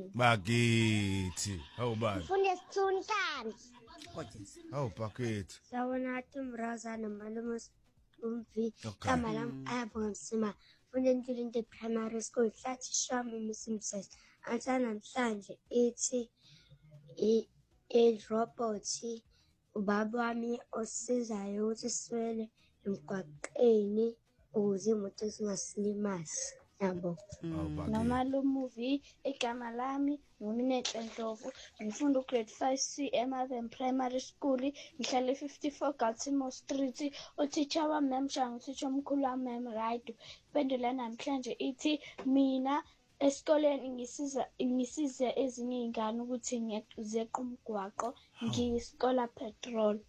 Bakithi. Hawu bani? Ngifunda esithunthana. Kodwa Hawu bakithi. Sawona Tumraza nomalume umvi kama lam ayabonga msima. Funda into primary school hlathi shami misimsesi. Ansa namhlanje ithi robot ubaba wami osizayo ukuthi siwele emgwaqeni ukuze imoto singasilimazi. Yabo. Nomalume movie igama lami nguMinenhle Ndlovu ngifunda ugrade 5C eMaven Primary School ngihlala 54 Galtimo Street utitsha wami namshanga utitsha omkhulu wami Ma'am Raidu pendula namhlanje ithi mina esikoleni ngisize ezinye izingane ukuthi zeqe umgwaqo ngiyiskola patrol.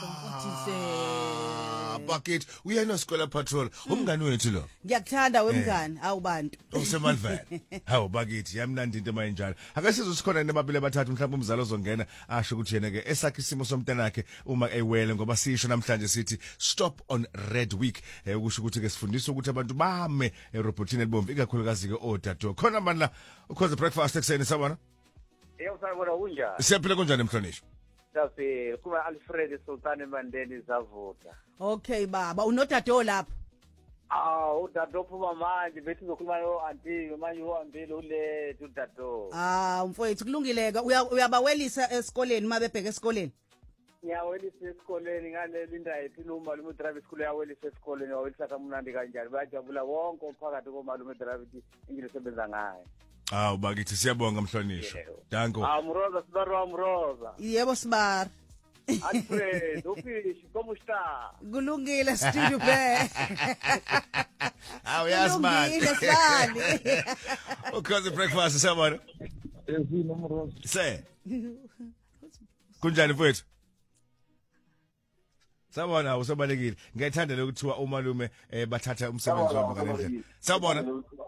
Bakithi uyena Scholar Patrol umngani wethu lo. Ngiyakuthanda wemngani awubantu. Usemalvele. Hawu bakithi yamnandi into mayinjalo. Ake sizosikhona nebabili bathathu mhlawumbe umzalo ozongena asho ukuthi yena ke esakhe isimo somntanakhe uma ewele ngoba sisho namhlanje sithi stop on red week ukusho ukuthi ke sifundisa ukuthi abantu bame erobotini elibomvu ikakhulukazi ke odato. Khona manje la ukhoze breakfast ekseni sabona? Yebo sanibona kunjani? Siyaphila kanjani emhlonishwa? Safi kuma Alfred Sultan Mandeni Zavuta. Okay baba unodado lapha. Udado phuma manje bethi uzokhuluma no auntie manje uhambile ule udado. Mfowethu kulungileka uyabawelisa esikoleni mabebheka esikoleni. Ngiyawelisa esikoleni ngale linda ethi umalume drive school yawelisa esikoleni wawelisa kamnandi kanjani bayajabula wonke umphakathi komalume drive ingilisebenza ngaye. Bakithi siyabonga mhlonishwa. Danko. Amroza Sibaro Amroza. Yebo Sibaro. Alfred, ufishi, como está? Kulungile studio be. Yes man. Kulungile sali. Ukhoze breakfast sabona? Ezina Amroza. Se. Kunjani mfowethu? Sabona usebalekile. Ngiyithanda lokuthiwa umalume bathatha umsebenzi wabo ngalendlela. Sabona?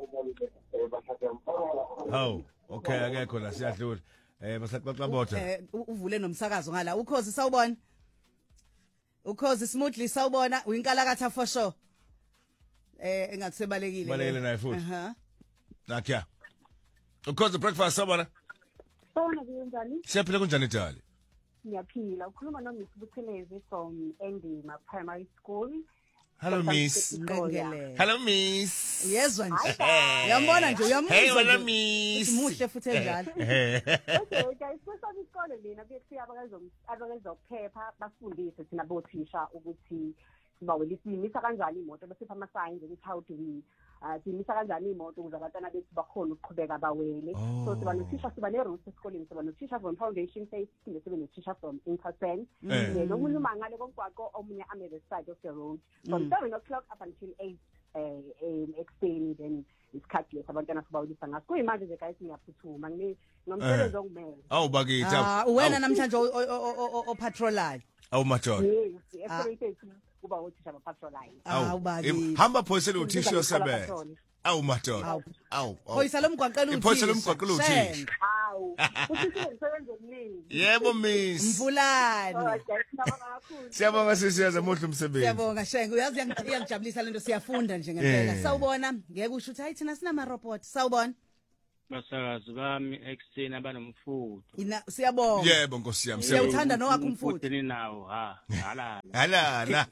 Okay akekho la siyadlula. Basaxoxa bodwa. Uvule nomsakazo ngala. Ukhozi sawubona? Ukhozi smoothly sawubona uyinkalakatha for sure. Engathi sebalekile. Balekile naye futhi. Nakya. Ukhozi breakfast sawubona? Sawubona kunjani? Siyaphila kunjani Dali? Ngiyaphila. Ukhuluma noMiss Buthelezi from Endima Primary School. Hello Miss. Hello Miss. Uyezwa nje. Uyambona nje uyamuzwa. Hey wena Miss. Muhle futhi enjalo. Okay guys, isikole lena bekusiya abakezokuphepha bafundise thina bothisha ukuthi sibawelisa kanjani imoto besipha ama signs ukuthi how do we simisa kanjani imoto ukuze abantwana bethu bakhona ukuqhubeka bawele. So siba nothisha siba ne-route esikoleni siba nothisha from foundation phase siphinde sibe nothisha from in-person. Nomunye umangale komgwaqo omunye ame the side of the road from 7 o'clock up until 8 ekuseni then isikhathi lesi abantwana sibawulisa ngaso kuyimanje nje guys ngiyaphuthuma nginomsebenzi ongumele. Bakithi. Wena namhlanje opatrolayo. Majola. Yes, kuba uthisha abapatrolayo. Bakithi. Hamba phoyisela uthisha yosebenza. Majola. Phoyisa lomgwaqelo uthisha. Phoyisa lomgwaqelo uthisha. Uthisha umsebenzi omningi. Yebo Miss. Mvulane. Siyabonga sisiyaza muhle umsebenzi. Siyabonga Shengu uyazi iyangijabulisa lento siyafunda nje ngempela. Sawubona ngeke usho ukuthi hayi thina sinama robot. Sawubona. Basakazi bami ekseni abanomfutho. Siyabonga. Yebo Nkosi yami siyawuthanda nowakho umfutho. Uthini nawo halala. Halala.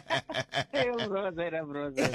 Brother.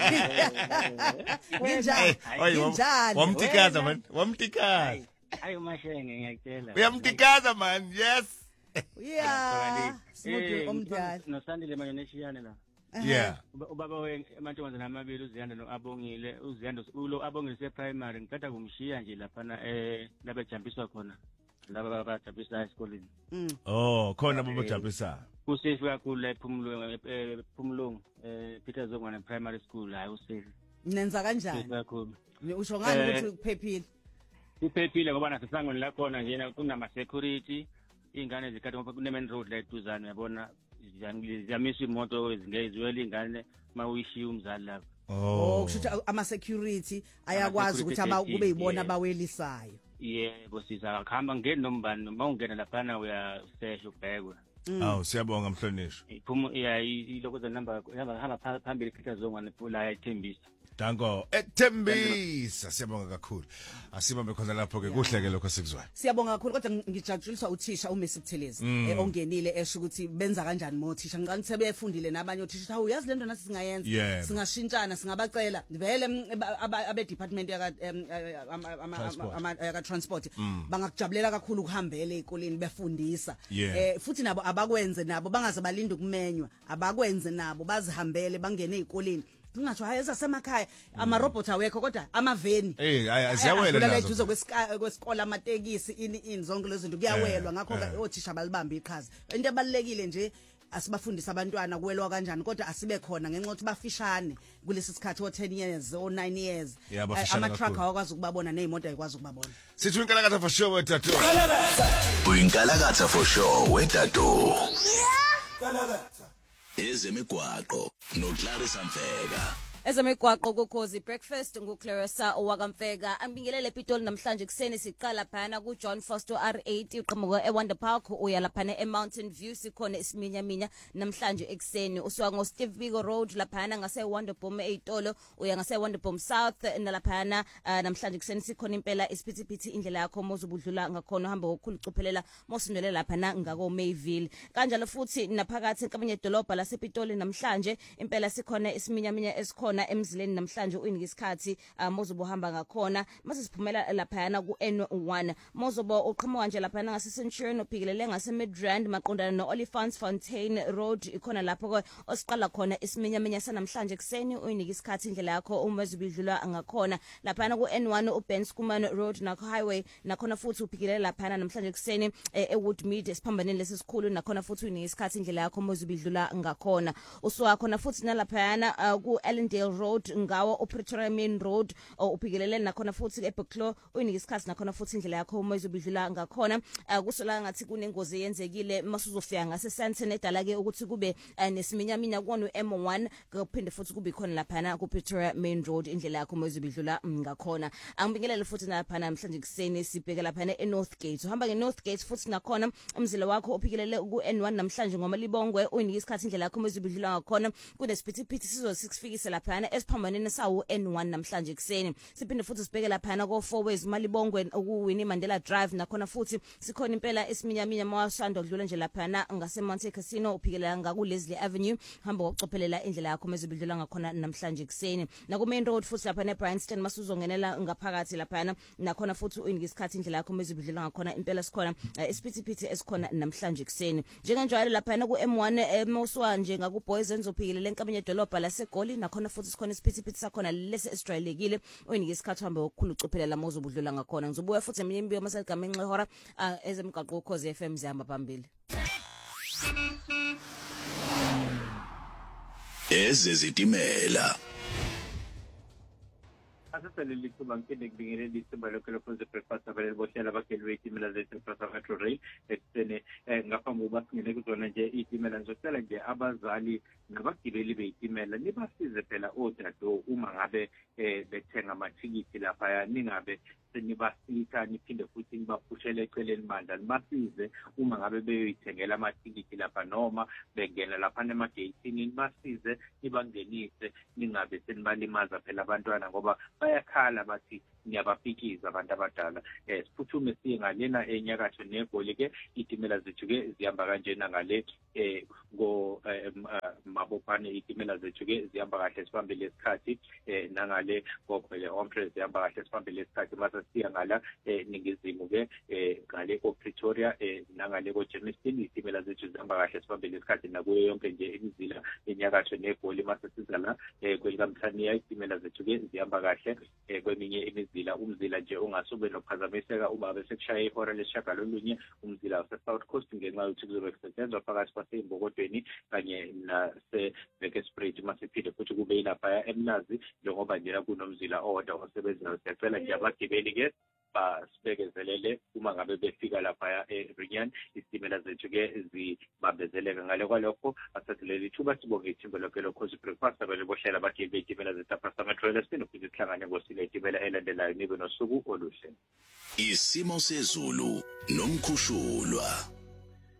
Njalo. Wamtikaza man. Wamtikaza. Ayo mashenge ngiyakutshela. Uyamtikaza man. Yes. Yeah. Smoothly omdala. Nosandile manje neshiyane la. Yeah. Ubaba emantombazana amabili uZiyanda noAbongile uZiyanda ulo Abongile seprimary ngicela kumshiya nje lapha labe jampiswa khona laba abajambisa esikoleni. Khona babajambisa. Kusefu kakhulu la ePhumlungu Peter Zongwana Primary School hayi usefu. Nenza kanjani? Kakhulu. Usho ngani ukuthi kuphephile? Kuphephile ngoba nasesangweni la khona nje kunama security ingane zikhathi ngoba kune-main road la eduzane uyabona ziyamiswa imoto ezingeziwele ingane mawuyishiya umzali lapho. Kusho ama security ayakwazi ukuthi kube yibona abawelisayo. Yebo siza kuhamba ngene nombani mawungena lapha uyasesha ubhekwe. Awu siyabonga Mhlonishwa. Iphumo iloko the number hamba phambili Peter Zongwane la ethembisa. Danko ethembisa siyabonga kakhulu. Asibambe khona lapho ke kuhle ke lokho sikuzwayo. Siyabonga kakhulu kodwa ngijatshuliswa uthisha uMiss Buthelezi ongenile esho ukuthi benza kanjani mothisha ngicela ukuthi sebefundile nabanye othisha hawu yazi lento nathi singayenza singashintshana singabacela vele abe department yaka transport bangakujabulela kakhulu ukuhambela ezikoleni befundisa futhi nabo abakwenze nabo bangaze balinde ukumenywa abakwenze nabo bazihambele bangene ezikoleni kungathi hayi esasemakhaya ama robot awekho kodwa amaveni ziyawela la eduze kwesikole amatekisi ini zonke lezi zinto kuyawelwa ngakho othisha balibamba iqhaza into ebalekile nje asibafundisa abantwana kuwelwa kanjani kodwa asibe khona ngenxa ukuthi bafishane kulesi sikhathi o 10 years o 9 years ama truck awakwazi ukubabona nezimoto ayikwazi ukubabona sithi inkalakatha for sure wetatu uyinkalakatha for sure wetatu kalakatha ezemigwaqo noClarissa Mfeka Ezemigwaqo kuKhosi Breakfast nguClarissa owakamfeka ambingelele Pitoli namhlanje kuseni siqala phana ku John Foster R8 uqhamuka eWonder Park uya laphana eMountain View sikhona isiminyaminya namhlanje ekseni usuka ngo Steve Biko Road laphana ngase Wonderbom eItolo uya ngase Wonderbom South nalaphana namhlanje kuseni sikhona impela isiphithiphithi indlela yakho mozubudlula ngakhona uhamba ngokucuphelela mosindele laphana ngako Mayville kanjalo futhi naphakathi enkabanye edolobha lasePitoli namhlanje impela sikhona isiminyaminya esikhona emzileni namhlanje uyinike isikhathi mozobo hamba ngakhona mase siphumela laphana ku N1 mozobo uqhamuka nje laphana ngase Centurion ophikelele ngase Midrand maqondana no Oliphants Fontaine Road ikhona lapho osiqala khona isiminyaminya sanamhlanje kuseni uyinike isikhathi indlela yakho uma zibidlula ngakhona laphana ku N1 uBen Schoeman Road nakho highway nakhona futhi uphikelele laphana namhlanje kuseni eWoodmead esiphambaneni lesisikhulu nakhona futhi uyinike isikhathi indlela yakho uma zibidlula ngakhona usuka khona futhi nalaphana ku Ellendale Road ngawo Pretoria Main Road uphikelele nakhona futhi eBucklo uyinike isikhathi nakhona futhi indlela yakho uma izobidlula ngakhona kusola ngathi kunengozi eyenzekile masuzofika ngase Sandton edala ke ukuthi kube nesiminyaminya kuona uM1 kuphinde futhi kube khona laphana ku Pretoria Main Road indlela yakho uma izobidlula ngakhona angibingelele futhi lapha namhlanje kuseni sibheke laphana eNorthgate uhamba ngeNorthgate futhi nakhona umzila wakho ophikelele ku N1 namhlanje ngoma libongwe uyinike isikhathi indlela yakho uma izobidlula ngakhona kunesiphithiphithi sizosikfikise laphana esiphambaneni sawo N1 namhlanje kuseni siphinde futhi sibheke laphana ko Fourways Malibongwe ukuWinnie Mandela Drive nakhona futhi sikhona impela esiminyaminya mawasanda udlula nje laphana ngase Monte Casino uphikelele ngaku Leslie Avenue hamba ngokucophelela indlela yakho mezibidlula ngakhona namhlanje kuseni naku Main Road futhi laphana eBryanston masuzongenela ngaphakathi laphana nakhona futhi uyinike isikhathi indlela yakho mezibidlula ngakhona impela sikhona isiphithiphithi esikhona namhlanje kuseni njenganjalo laphana ku M1 emoswa nje ngaku Boys enzophikelele enkabanye edolobha laseGoli nakhona futhi sikhona isiphithiphithi sakhona lesi esijwayelekile uyinike isikhathi uhambe ukukhulu ucuphelela mozobudlula ngakhona ngizobuya futhi eminye imbiyo maseligamenxe ihora ezemigaqo uKhosi FM zihamba phambili ezezitimela Asasele lithuba ngikende kubingelele lithuba lokho lokho breakfast abale bohlela bakelwe itimela zethu Metro Rail eksene ngaphambi kokuba singene kuzona nje itimela ngizocela nje abazali nabagibeli beyitimela nibasize phela odado uma ngabe bethenga amathikithi lapha ningabe senibasitha niphinde futhi nibaphushele eceleni bandla nibasize uma ngabe beyoyithengela amathikithi lapha noma bengena lapha emagatini nibasize nibangenise ningabe senibalimaza phela abantwana ngoba bayakhala bathi niyabafikiza abantu abadala siphuthume siye ngalena enyakatho neGoli ke itimela zethu ke zihamba kanjena ngale go mabopane itimela zethu ke zihamba kahle sibambele isikhathi nangale gophele omtre zihamba kahle sibambele isikhathi mase siya ngala ningizimu ke ngale ko Pretoria nangale ko Germiston itimela zethu zihamba kahle sibambele isikhathi nakuyo yonke nje imizila enyakatho neGoli mase sizala kwelikamthaniya itimela zethu ke zihamba kahle kweminye imizila umzila nje ongasube nophazamiseka uma besekushaya ihora lesishagalolunye umzila waseSouth Coast ngenxa yokuthi kuzobe kusetshenzwa phakathi kwaseMbokodweni kanye naseBekespruit masiphinde futhi kube ilapha eMlazi njengoba nje kunomzila owodwa osebenzayo siyacela nje abagibeli ke basibekezelele uma ngabe befika lapha eRinyani isitimela zethu ke zibambezeleka ngale kwalokho asathelele ithuba sibonge ithimba lokho lokhozi breakfast abale bohlela abagibeli beyitimela zethu Metro Rail siphinda futhi sihlangane ngosile itimela elandelayo nibe nosuku oluhle isimo sezulu nomkhushulwa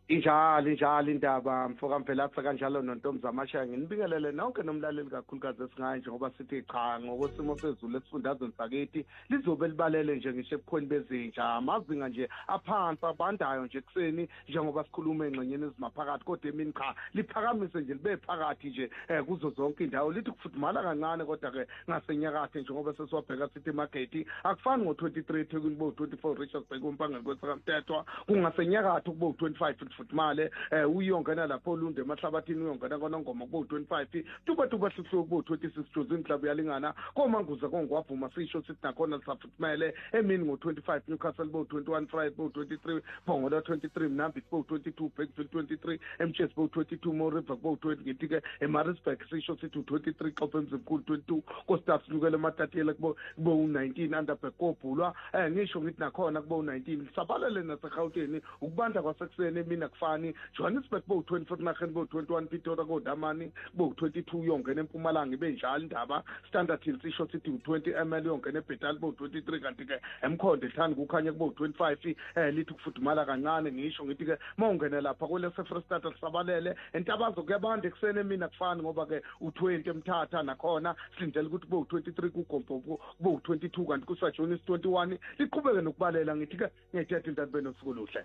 Injalo indaba mfoka Mvelatha kanjalo noNtombi Amashaya nginibingelele nonke nomlaleli kakhulukazi esingayi njengoba sithi cha ngokwesimo sezulu esifundazweni sakithi lizobe libalele nje ngisho ebukhweni bezinja amazinga nje aphansi abandayo nje kuseni njengoba sikhuluma engxenyeni ezimaphakathi kodwa emini cha liphakamise nje libe phakathi nje kuzo zonke indawo lithi kufudumala kancane kodwa ke ngasenyakatho njengoba sesiwabheka sithi market akufani ngo23 eThekwini bo 24 Richards Bay kumpangeni kwesakamthethwa kungasenyakatho kubo 25 futhumale uyongena lapho Lunde emahlabathini uyongena konongoma kubo 25 tuba hluhlu kubo 26 June club yalingana komanguza kongwavuma sisho sithi nakhona lisafuthumele emini ngo25 Newcastle bo 21 Friday bo 23 Pongola 23 Mnambi bo 22 Beckville 23 MCS bo 22 Moriva bo 20 ngitike eMaritzburg sisho sithi 23 Xopemzimkhulu 22 kostaff lukele ematatiele kubo 19 Underberg kobhulwa ngisho ngithi nakhona kubo 19 sabalele naseGauteng ukubanda kwasekuseni emini akufani Johannesburg bo 24 Nageni bo 21 Pretoria kodamani bo 22 yongena eMpumalanga ibenjalo indaba Standard Hill sisho sithi 20 ml yongena eBethal bo 23 kanti ke eMkhonde hlani kukhanya kubo 25 lithi kufudumala kancane ngisho ngithi ke mawungena lapha kule Freestata sabalele entabazo kuyabanda ekuseni emini akufani ngoba ke u20 emthatha nakhona silindele ukuthi bo 23 kuGompo bo 22 kanti kusaJonis 21 liqhubeke nokubalela ngithi ke ngiyathetha intando nosuku luhle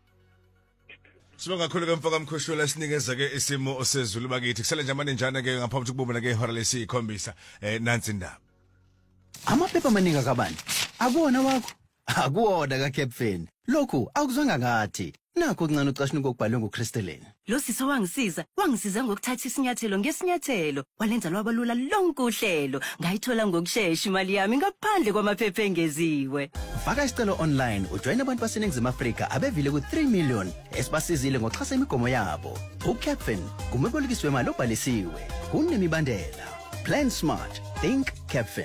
Sibonga kakhulu ke mfoka Mkhoshula sinikeza ke isimo osezulu bakithi kusele nje amanenjana ke ngaphambi kokubona ke ihora lesikhombisa nansi indaba Amaphepha amaningi akabani akuwona wakho akuwona kaCaptain lokhu akuzwanga ngathi nakho kuncane ucashini kokubhalwe nguCrystalline Lo sisi wangisiza ngokuthatha isinyathelo ngesinyathelo walenza lwabalula lonke uhlelo ngayithola ngokusheshsha imali yami ngaphandle kwamaphepha engeziwe Faka isicelo online ujoin abantu baseningizimu Afrika abevile ku3 million esibasizile ngoxhasa imigomo yabo uCaptain kumebolekiswe imali obhalisiwe kunemibandela Plan smart think Captain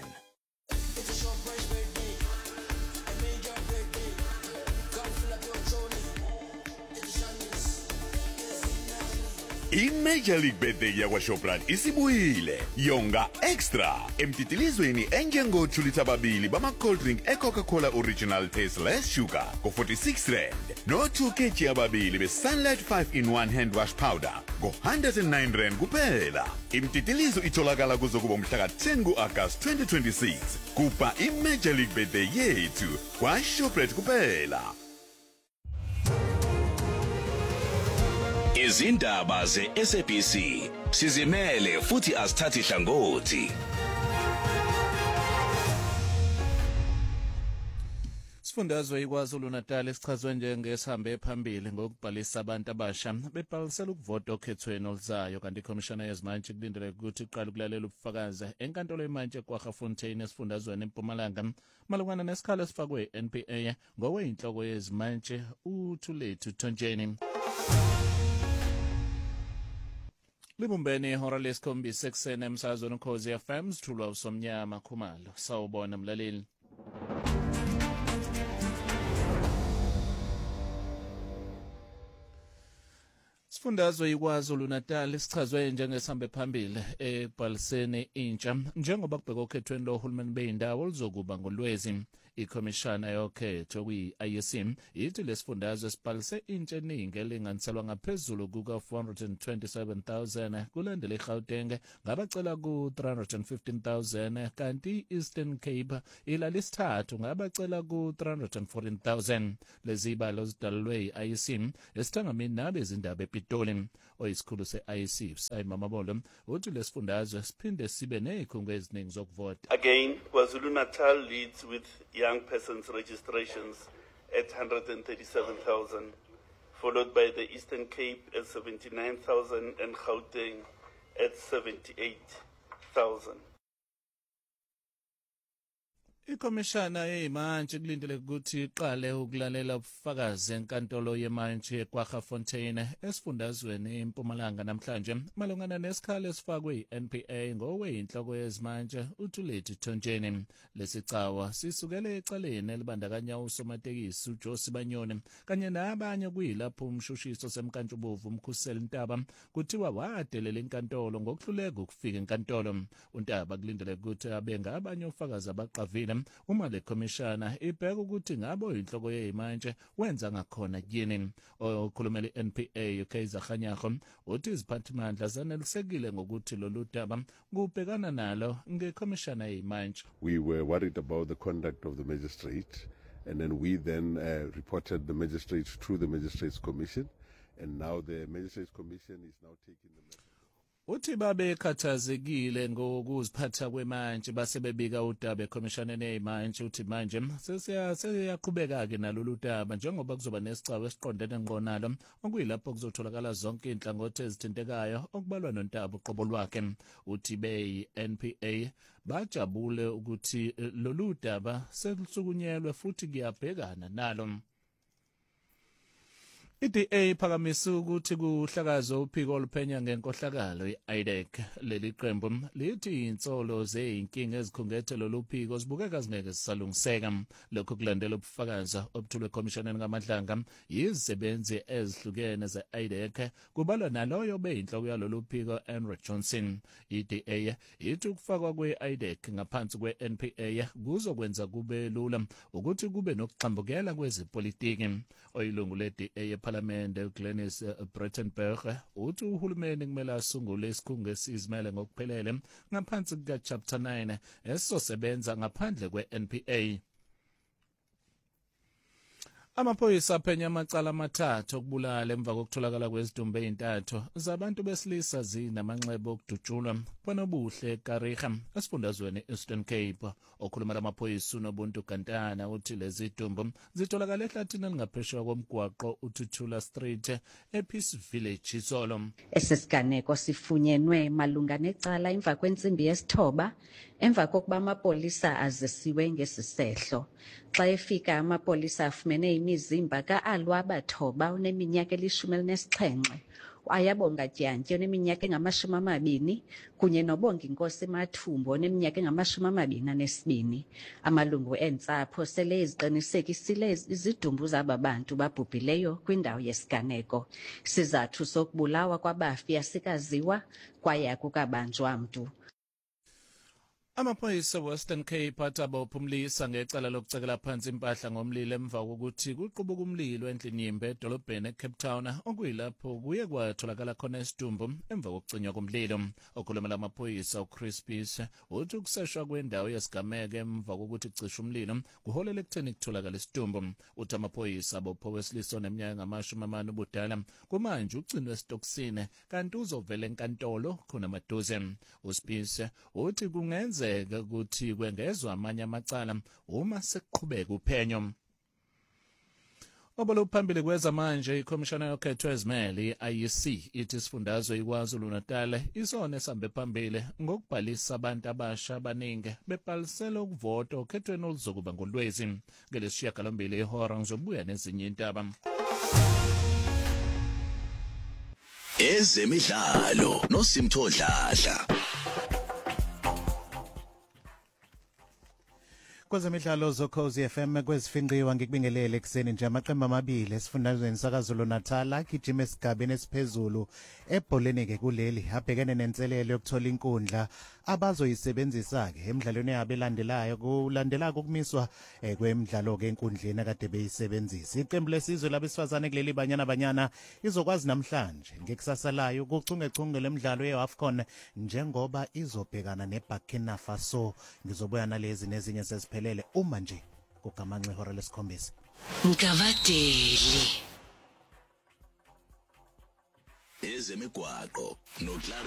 I-Major League Birthday yakwaShoprite isibuyile yonga extra emtitilizweni enjengo-2 litha babili bama-cold drink e-Coca-Cola Original Tasteless Sugar ko-46 Rand no-2 kg ababili be-Sunlight 5-in-1 hand wash powder ngo-109 Rand kuphela. Imtitilizo itholakala kuzokuba umhla ka-10 ku-Agasti 2026 kupa i-Major League Birthday yethu kwaShoprite kuphela. Izindaba ze-SABC sizimele futhi asithathi hlangothi. Isifundazwe iKwaZulu-Natal esichazwe njengesihambe phambili ngokubhalisa abantu abasha bebhalisela ukuvota okhethweni oluzayo kanti ikhomishana yezimantshi kulindele ukuthi iqale ukulalela ubufakazi enkantolo yemantshi eKwaGafontein esifundazweni eMpumalanga malungana nesikhala esifakwe NPA ngoweyinhloko yezimantshi uThulethu Thonjeni. Libumbeni ihora lesikhombisa ekuseni emsakazweni Ukhozi FM sithulwa uSomnyama Khumalo sawubona mlaleli. Isifundazwe iKwaZulu-Natal isichazwe njengesihambe phambili ekubhaliseni intsha njengoba kubhekwa okhethweni lohulumeni beyindawo oluzokuba ngoLwezi. Ikhomishana yokhetho kwi-IEC ithi lesifundazwe sibhalise intsha eningi elinganiselwa ngaphezulu kuka-427,000 kulandela iGauteng ngabacela ku-315,000 kanti i-Eastern Cape ilalisithathu ngabacela ku-314,000. Lezi ibalo zidalelwe i-IEC esithangamini nabezindaba ePitoli. Oyisikhulu se-IEC Sayimamabolo uthi lesifundazwe siphinde sibe nezikhungo eziningi zokuvota. Again, KwaZulu-Natal leads with young persons registrations at 137,000, followed by the Eastern Cape at 79,000 and Gauteng at 78,000. Ikhomishana yemantshi kulindele ukuthi iqale ukulalela ubufakazi enkantolo yemantshi eKwaGafontein esifundazweni eMpumalanga namhlanje malungana nesikhala esifakwe iNPA ngoweyinhloko yezimantshi uThulethu Thonjeni. Lesicawa sisukele ecaleni elibandakanya usomatekisi uJosi Banyoni kanye nabanye kuyilapho umshushiso semkantshubovu umkhuseli Ntaba kuthiwa wadelela inkantolo ngokuhluleka ukufika enkantolo. uNtaba kulindele ukuthi abenga abanye ofakazi abaqavile iphendule uma le commissioner ibheka ukuthi ngabo inhloko yezimanje wenza ngakhona yini. Okhulumela iNPA uKaiser Khanyago uthi iziphathimandla zanelisekile ngokuthi lolu daba kubhekana nalo ngeCommissioner yezimanje. We were worried about the conduct of the magistrate, and then we reported the magistrate through the Magistrates Commission, and now the Magistrates Commission is now taking the matter. Uthi babekhathazekile ngokuziphatha kwemanje basebebika udaba eCommissioner yezimanje uthi manje sesiyaqhubeka ke nalolu daba njengoba kuzoba nesicaba esiqondene ngonalo okuyilapho kuzotholakala zonke inhlangothi ezithintekayo okubalwa noNtaba uqobo lwakhe. Uthi beyi-NPA bajabule ukuthi lolu daba selusukunyelwe futhi kuyabhekana nalo. IDA iphakamisa ukuthi kuhlakazwa uphiko oluphenya ngenkohlakalo i-IDEC. Leli qembu lithi insolo zeyinkinga ezikhungethe lolu phiko zibukeka zingeke zisalungiseka. Lokhu kulandela ubufakazi obuthulwe eCommissioneni kaMadlanga yizisebenzi ezihlukene ze-IDEC kubalwa naloyo beyinhloko yalolu phiko Henry Johnson. IDA ithi ukufakwa kwe-IDEC ngaphansi kwe-NPA kuzokwenza kube lula ukuthi kube nokuxambukela kwezepolitiki. Oyilungu le-DA Parliament Glenis Brettenberg uthi uhulumeni kumele asungule isikhungo esizimele ngokuphelele ngaphansi kuka-Chapter 9 esizosebenza ngaphandle kwe-NPA. Amaphoyisa aphenya amacala amathathu okubulala emva kokutholakala kwezidumbu ezintathu zabantu besilisa zinamanxeba okudutshulwa kwanobuhle Kariga esifundazweni Eastern Cape. Okhuluma lamaphoyisa uNobuntu Kantana uthi lezi dumbu zitholakala ehlathini elingaphesheya komgwaqo uThuthula Street ePeace Village izolo. Esesiganeko sifunyenwe malunga necala emva kwensimbi yesithoba emva kokuba amapolisa azisiwe ngesisehlo. Xa efika amapolisa afumene imizimba ka-Alwa Bathoba oneminyaka eli-17, ayabonga Dyantyi oneminyaka engama-20 kunye nobonga Inkosi Mathumbo oneminyaka engama-22. Amalungu entsapho sele eziqinisekisile izidumbu zaba bantu babhubhileyo kwindawo yesiganeko. Isizathu sokubulawa kwabafi asikaziwa kwaye akukabanjwa mntu. Amaphoyisa Western Cape abaphumlisa ngecala lokucekela phansi impahla ngomlilo emva kokuthi kuqubuka umlilo endlini yimbe edolobheni eCape Town okuyilapho kuye kwatholakala khona isidumbu emva kokucinywa komlilo. Okhulumela amaphoyisa uChris Peace uthi ukuseshwa kwendawo yesigameko emva kokuthi kucishe umlilo kuholele ekutheni kutholakala isidumbu. Uthi amaphoyisa abopho wesilisa oneminyaka engama-40 ubudala kumanje ugcinwe esitokisini kanti uzovela enkantolo khona maduze. uSpeace uthi kungenza ukuthi kwengezwe amanye amacala uma sekuqhubeka uphenyo. Oboluphambili kwezamanje iCommissioner yokhethwe ezimele i-IEC ithi isifundazwe iKwaZulu-Natal isona esambe phambili ngokubhalisa abantu abasha abaningi bebhalisela ukuvota okhethweni oluzokuba ngoLwezi. Ngelesishiyagalombili ihora ngizobuya nezinye indaba. Ezemidlalo noSimtho Dladla. Kwezemidlalo zokhozi FM kwezifinqiwa ngikubingelele ekseni nje amaqembu amabili esifundazweni saKwaZulu-Natal agijima esigabeni esiphezulu ebholeni ke kuleli abhekene nenselelo yokuthola inkundla abazoyisebenzisa ke emidlalweni yabo elandelayo kulandela ukumiswa kwemidlalo ke enkundleni akade beyisebenzisa. Iqembu lesizwe labesifazane kuleli banyana izokwazi namhlanje ngekusasa layo ukuchungechunge lemidlalo yeAFCON njengoba izobhekana neBurkina Faso. Ngizobuya nalezi nezinye sesiphelele uma nje kugamanxe ihora lesikhombisa. Ngavadeli ezemigwaqo no